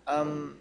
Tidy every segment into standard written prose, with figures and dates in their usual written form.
Um,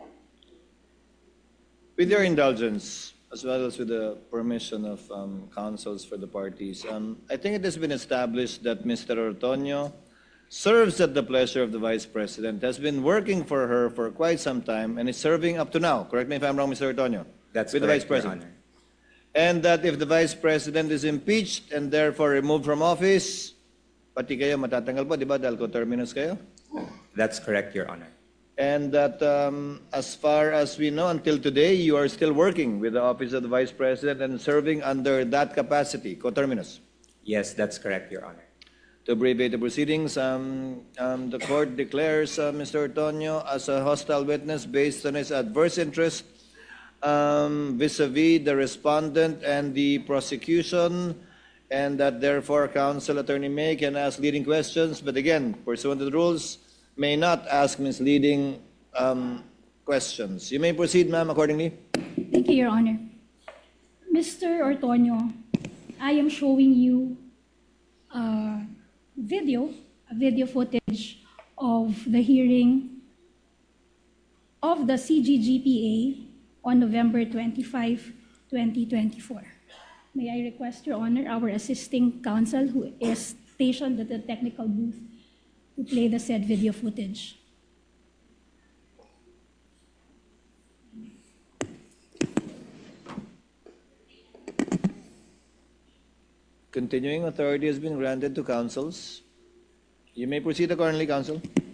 with your indulgence, as well as with the permission of counsels for the parties, I think it has been established that Mr. Ortonio serves at the pleasure of the Vice President, has been working for her for quite some time, and is serving up to now. Correct me if I'm wrong, Mr. Ortonio. That's with correct, the Vice President. Your Honor. And that if the Vice President is impeached and therefore removed from office, pati kayo matatanggal po, di ba? Dahil coterminous kayo. That's correct, Your Honor. And that as far as we know, until today, you are still working with the Office of the Vice President and serving under that capacity, coterminous. Yes, that's correct, Your Honor. To abbreviate the proceedings, the court declares Mr. Ortonio as a hostile witness based on his adverse interest vis-a-vis the respondent and the prosecution, and that therefore counsel Attorney May can ask leading questions, but again, pursuant to the rules, may not ask misleading questions. You may proceed, ma'am, accordingly. Thank you, Your Honor. Mr. Ortonio, I am showing you a video footage of the hearing of the CGGPA on November 25, 2024. May I request, Your Honor, our assisting counsel who is stationed at the technical booth to play the said video footage. Continuing authority has been granted to counsels. You may proceed accordingly, counsel.